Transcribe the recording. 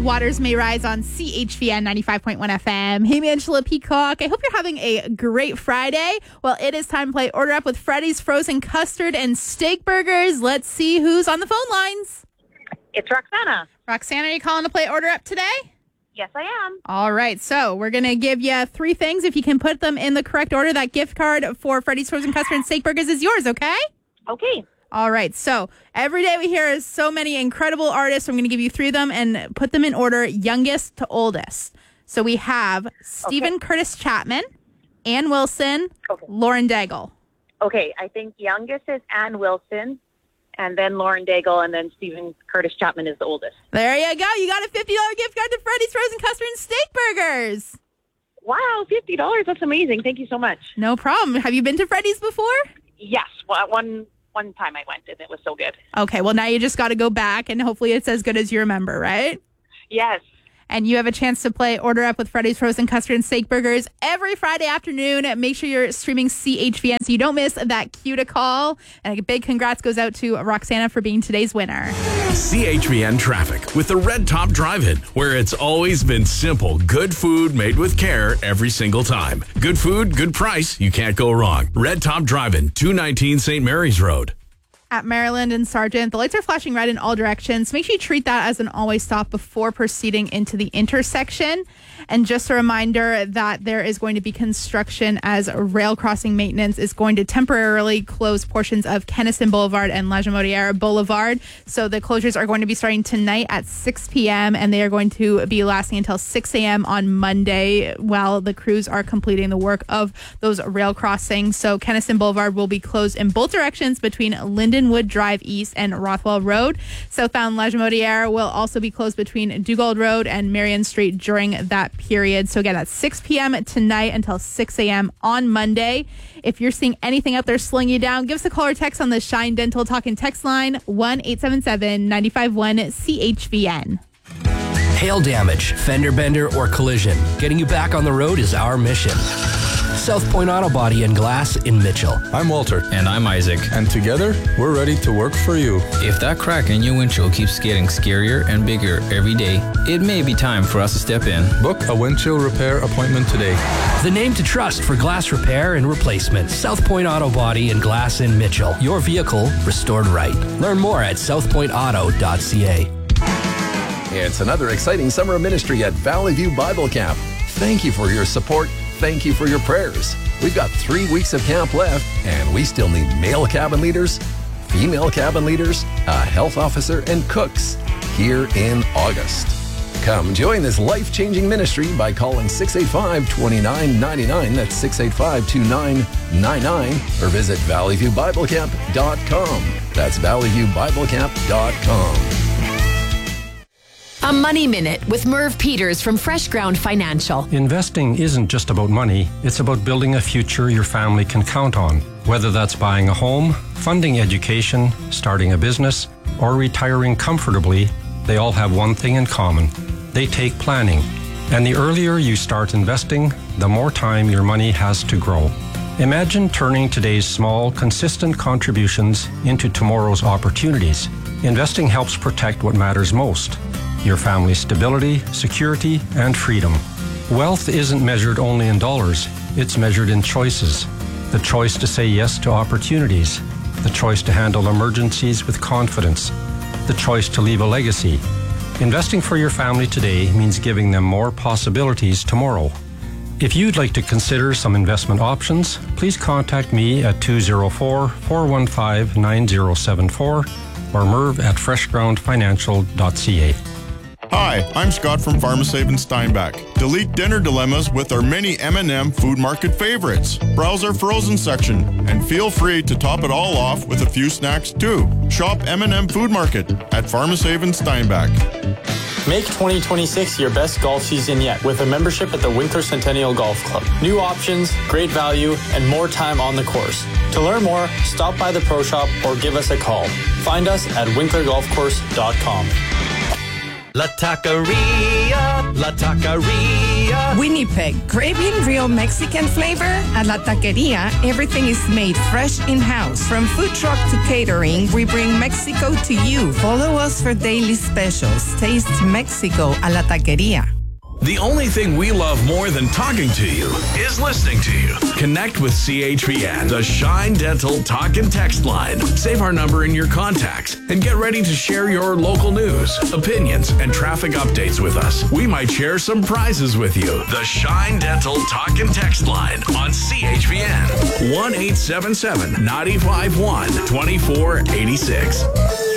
Waters May Rise on CHVN 95.1 FM. Hey, Angela Peacock. I hope you're having a great Friday. Well, it is time to play Order Up with Freddy's Frozen Custard and Steak Burgers. Let's see who's on the phone lines. It's Roxana. Roxana, are you calling to play Order Up today? Yes, I am. All right, so we're going to give you 3 things. If you can put them in the correct order, that gift card for Freddy's Frozen Custard and Steak Burgers is yours, okay? Okay. All right, so every day we hear so many incredible artists. I'm going to give you 3 of them and put them in order, youngest to oldest. So we have Stephen Curtis Chapman, Ann Wilson, Lauren Daigle. Okay, I think youngest is Ann Wilson, and then Lauren Daigle, and then Stephen Curtis Chapman is the oldest. There you go. You got a $50 gift card to Freddy's Frozen Custard and Steak Burgers. Wow, $50. That's amazing. Thank you so much. No problem. Have you been to Freddy's before? Yes, well, one time I went, and it was so good. Okay, well, now you just got to go back, and hopefully it's as good as you remember, right? Yes. And you have a chance to play Order Up with Freddy's Frozen Custard and Steak Burgers every Friday afternoon. Make sure you're streaming CHVN so you don't miss that cue to call. And a big congrats goes out to Roxana for being today's winner. CHVN Traffic with the Red Top Drive-In, where it's always been simple. Good food made with care every single time. Good food, good price. You can't go wrong. Red Top Drive-In, 219 St. Mary's Road. At Maryland and Sargent, the lights are flashing red in all directions. Make sure you treat that as an always stop before proceeding into the intersection. And just a reminder that there is going to be construction as rail crossing maintenance is going to temporarily close portions of Kenneson Boulevard and La Jamodière Boulevard. So the closures are going to be starting tonight at 6 p.m. and they are going to be lasting until 6 a.m. on Monday while the crews are completing the work of those rail crossings. So Kenneson Boulevard will be closed in both directions between Lindenwood Drive East and Rothwell Road. Southbound La Jamodière will also be closed between Dugald Road and Marion Street during that period. So again, that's 6 p.m. tonight until 6 a.m. on Monday. If you're seeing anything out there slowing you down, give us a call or text on the Shine Dental Talk and Text line 1-877-951-CHVN. Hail damage, fender bender, or collision. Getting you back on the road is our mission. South Point Auto Body and Glass in Mitchell. I'm Walter. And I'm Isaac. And together, we're ready to work for you. If that crack in your windshield keeps getting scarier and bigger every day, it may be time for us to step in. Book a windshield repair appointment today. The name to trust for glass repair and replacement. South Point Auto Body and Glass in Mitchell. Your vehicle restored right. Learn more at southpointauto.ca. It's another exciting summer ministry at Valley View Bible Camp. Thank you for your support. Thank you for your prayers. We've got 3 weeks of camp left, and we still need male cabin leaders, female cabin leaders, a health officer, and cooks here in August. Come join this life-changing ministry by calling 685-2999. That's 685-2999. Or visit valleyviewbiblecamp.com. That's valleyviewbiblecamp.com. A Money Minute with Merv Peters from Fresh Ground Financial. Investing isn't just about money. It's about building a future your family can count on. Whether that's buying a home, funding education, starting a business, or retiring comfortably, they all have one thing in common. They take planning. And the earlier you start investing, the more time your money has to grow. Imagine turning today's small, consistent contributions into tomorrow's opportunities. Investing helps protect what matters most: your family's stability, security, and freedom. Wealth isn't measured only in dollars. It's measured in choices. The choice to say yes to opportunities. The choice to handle emergencies with confidence. The choice to leave a legacy. Investing for your family today means giving them more possibilities tomorrow. If you'd like to consider some investment options, please contact me at 204-415-9074 or merv@freshgroundfinancial.ca. Hi, I'm Scott from Pharmasave in Steinbach. Delete dinner dilemmas with our many M&M Food Market favorites. Browse our frozen section and feel free to top it all off with a few snacks too. Shop M&M Food Market at Pharmasave in Steinbach. Make 2026 your best golf season yet with a membership at the Winkler Centennial Golf Club. New options, great value, and more time on the course. To learn more, stop by the Pro Shop or give us a call. Find us at winklergolfcourse.com. La Taqueria, La Taqueria. Winnipeg, craving real Mexican flavor? At La Taqueria, everything is made fresh in-house. From food truck to catering, we bring Mexico to you. Follow us for daily specials. Taste Mexico a La Taqueria. The only thing we love more than talking to you is listening to you. Connect with CHPN, the Shine Dental talk and text line. Save our number in your contacts and get ready to share your local news, opinions, and traffic updates with us. We might share some prizes with you. The Shine Dental talk and text line on CHPN. 1-877-951-2486.